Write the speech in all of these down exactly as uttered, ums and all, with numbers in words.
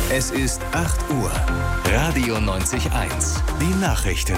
Es ist acht Uhr. Radio neunzig eins. Die Nachrichten.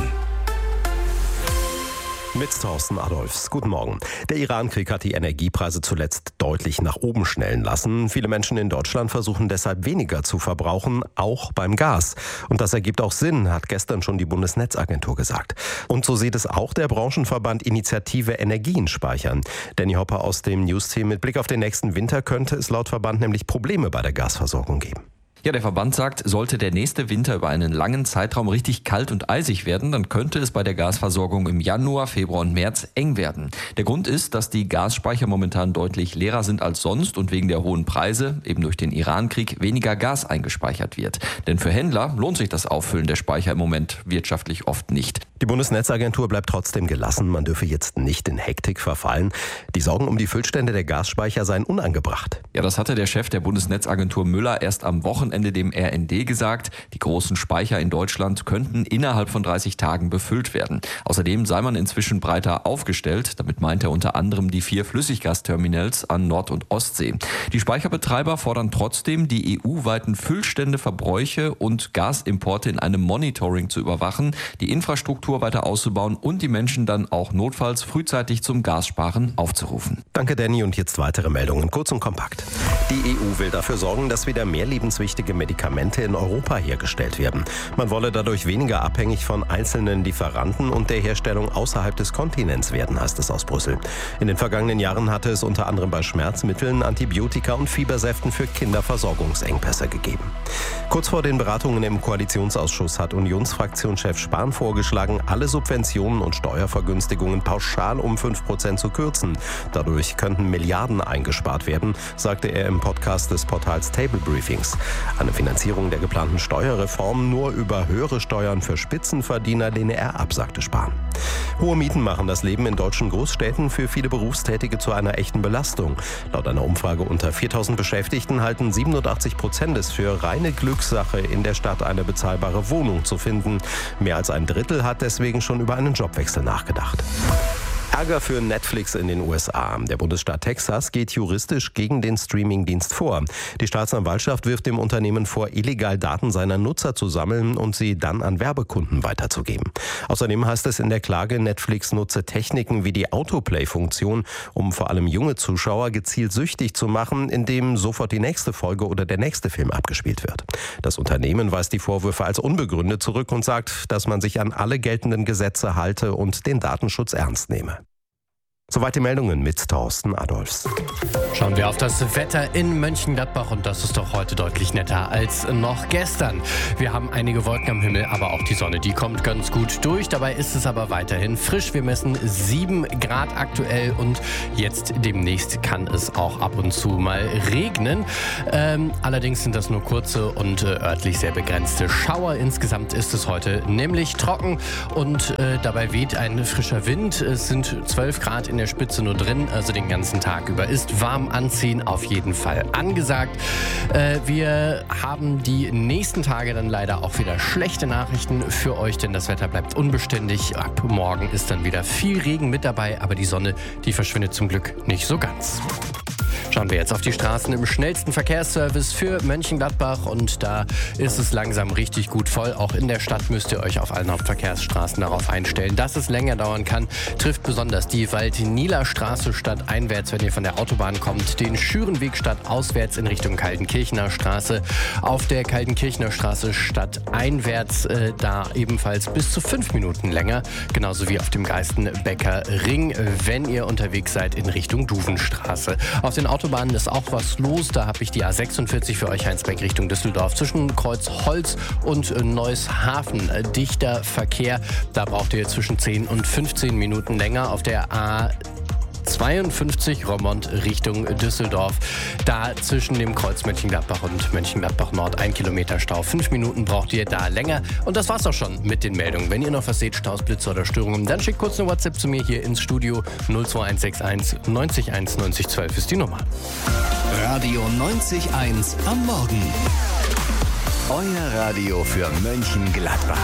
Mit Thorsten Adolfs. Guten Morgen. Der Iran-Krieg hat die Energiepreise zuletzt deutlich nach oben schnellen lassen. Viele Menschen in Deutschland versuchen deshalb weniger zu verbrauchen, auch beim Gas. Und das ergibt auch Sinn, hat gestern schon die Bundesnetzagentur gesagt. Und so sieht es auch der Branchenverband Initiative Energien speichern. Danny Hopper aus dem News-Team. Mit Blick auf den nächsten Winter könnte es laut Verband nämlich Probleme bei der Gasversorgung geben. Ja, der Verband sagt, sollte der nächste Winter über einen langen Zeitraum richtig kalt und eisig werden, dann könnte es bei der Gasversorgung im Januar, Februar und März eng werden. Der Grund ist, dass die Gasspeicher momentan deutlich leerer sind als sonst und wegen der hohen Preise, eben durch den Iran-Krieg, weniger Gas eingespeichert wird. Denn für Händler lohnt sich das Auffüllen der Speicher im Moment wirtschaftlich oft nicht. Die Bundesnetzagentur bleibt trotzdem gelassen. Man dürfe jetzt nicht in Hektik verfallen. Die Sorgen um die Füllstände der Gasspeicher seien unangebracht. Ja, das hatte der Chef der Bundesnetzagentur Müller erst am Wochenende dem R N D gesagt. Die großen Speicher in Deutschland könnten innerhalb von dreißig Tagen befüllt werden. Außerdem sei man inzwischen breiter aufgestellt. Damit meint er unter anderem die vier Flüssiggasterminals an Nord- und Ostsee. Die Speicherbetreiber fordern trotzdem, die E U-weiten Füllstände, Verbräuche und Gasimporte in einem Monitoring zu überwachen, die Infrastruktur weiter auszubauen und die Menschen dann auch notfalls frühzeitig zum Gassparen aufzurufen. Danke, Danny. Und jetzt weitere Meldungen, kurz und kompakt. Die E U will dafür sorgen, dass wieder mehr lebenswichtige Medikamente in Europa hergestellt werden. Man wolle dadurch weniger abhängig von einzelnen Lieferanten und der Herstellung außerhalb des Kontinents werden, heißt es aus Brüssel. In den vergangenen Jahren hatte es unter anderem bei Schmerzmitteln, Antibiotika und Fiebersäften für Kinder Versorgungsengpässe gegeben. Kurz vor den Beratungen im Koalitionsausschuss hat Unionsfraktionschef Spahn vorgeschlagen, alle Subventionen und Steuervergünstigungen pauschal um fünf Prozent zu kürzen. Dadurch könnten Milliarden eingespart werden, sagte er im Podcast des Portals Table Briefings. Eine Finanzierung der geplanten Steuerreform nur über höhere Steuern für Spitzenverdiener lehne er ab, sagte Spahn. Hohe Mieten machen das Leben in deutschen Großstädten für viele Berufstätige zu einer echten Belastung. Laut einer Umfrage unter viertausend Beschäftigten halten siebenundachtzig Prozent es für reine Glückssache, in der Stadt eine bezahlbare Wohnung zu finden. Mehr als ein Drittel hat deswegen schon über einen Jobwechsel nachgedacht. Ärger für Netflix in den U S A. Der Bundesstaat Texas geht juristisch gegen den Streamingdienst vor. Die Staatsanwaltschaft wirft dem Unternehmen vor, illegal Daten seiner Nutzer zu sammeln und sie dann an Werbekunden weiterzugeben. Außerdem heißt es in der Klage, Netflix nutze Techniken wie die Autoplay-Funktion, um vor allem junge Zuschauer gezielt süchtig zu machen, indem sofort die nächste Folge oder der nächste Film abgespielt wird. Das Unternehmen weist die Vorwürfe als unbegründet zurück und sagt, dass man sich an alle geltenden Gesetze halte und den Datenschutz ernst nehme. Soweit die Meldungen mit Thorsten Adolfs. Schauen wir auf das Wetter in Mönchengladbach und das ist doch heute deutlich netter als noch gestern. Wir haben einige Wolken am Himmel, aber auch die Sonne, die kommt ganz gut durch. Dabei ist es aber weiterhin frisch. Wir messen sieben Grad aktuell und jetzt demnächst kann es auch ab und zu mal regnen. Ähm, allerdings sind das nur kurze und äh, örtlich sehr begrenzte Schauer. Insgesamt ist es heute nämlich trocken und äh, dabei weht ein frischer Wind. Es sind zwölf Grad in der Spitze nur drin, also den ganzen Tag über ist warm anziehen auf jeden Fall angesagt. Äh, wir haben die nächsten Tage dann leider auch wieder schlechte Nachrichten für euch, denn das Wetter bleibt unbeständig. Ab morgen ist dann wieder viel Regen mit dabei, aber die Sonne, die verschwindet zum Glück nicht so ganz. Schauen wir jetzt auf die Straßen im schnellsten Verkehrsservice für Mönchengladbach und da ist es langsam richtig gut voll. Auch in der Stadt müsst ihr euch auf allen Hauptverkehrsstraßen darauf einstellen, dass es länger dauern kann. Trifft besonders die Waldnieler Straße stadteinwärts, wenn ihr von der Autobahn kommt, den Schürenweg stadtauswärts in Richtung Kaltenkirchener Straße. Auf der Kaltenkirchener Straße stadteinwärts äh, da ebenfalls bis zu fünf Minuten länger. Genauso wie auf dem Geistenbecker Ring, wenn ihr unterwegs seid in Richtung Duvenstraße. Auf den Autobahnen ist auch was los. Da habe ich die A sechsundvierzig für euch, Heinsberg Richtung Düsseldorf. Zwischen Kreuz Holz und Neushafen dichter Verkehr. Da braucht ihr zwischen zehn und fünfzehn Minuten länger. Auf der A zweiundfünfzig Roermond Richtung Düsseldorf. Da zwischen dem Kreuz Mönchengladbach und Mönchengladbach Nord ein Kilometer Stau. Fünf Minuten braucht ihr da länger. Und das war's auch schon mit den Meldungen. Wenn ihr noch was seht, Staus, Blitze oder Störungen, dann schickt kurz eine WhatsApp zu mir hier ins Studio. null zwei eins sechs eins neunzig eins neunzig zwölf ist die Nummer. Radio neunzig eins am Morgen. Euer Radio für Mönchengladbach.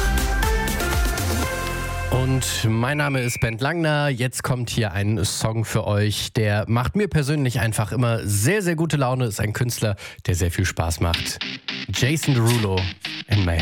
Und mein Name ist Bent Langner. Jetzt kommt hier ein Song für euch, der macht mir persönlich einfach immer sehr, sehr gute Laune. Ist ein Künstler, der sehr viel Spaß macht. Jason Derulo